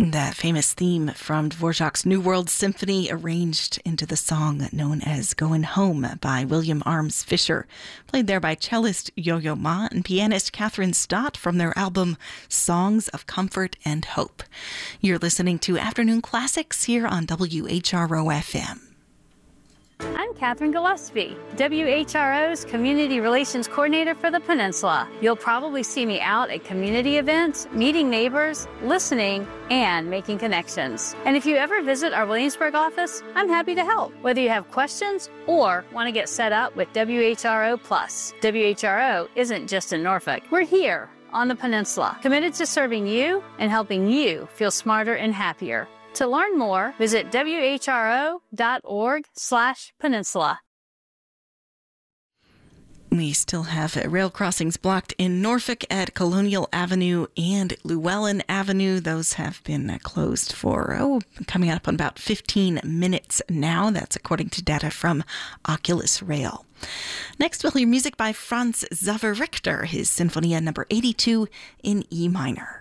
That famous theme from Dvorak's New World Symphony, arranged into the song known as Goin' Home by William Arms Fisher, played there by cellist Yo-Yo Ma and pianist Catherine Stott from their album Songs of Comfort and Hope. You're listening to Afternoon Classics here on WHRO-FM. I'm Catherine Gillespie, WHRO's Community Relations Coordinator for the Peninsula. You'll probably see me out at community events, meeting neighbors, listening, and making connections. And if you ever visit our Williamsburg office, I'm happy to help, whether you have questions or want to get set up with WHRO Plus. WHRO isn't just in Norfolk. We're here on the Peninsula, committed to serving you and helping you feel smarter and happier. To learn more, visit whro.org/peninsula. We still have rail crossings blocked in Norfolk at Colonial Avenue and Llewellyn Avenue. Those have been closed for, coming up on about 15 minutes now. That's according to data from Oculus Rail. Next, we'll hear music by Franz Xaver Richter, his Sinfonia number 82 in E minor.